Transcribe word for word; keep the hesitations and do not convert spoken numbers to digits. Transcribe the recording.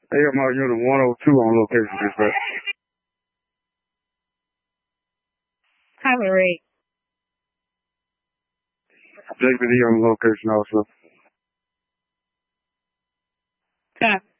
Hey, I'm out here to one oh two on location, dispatch. Hi, Marie. J P D on location also. Okay.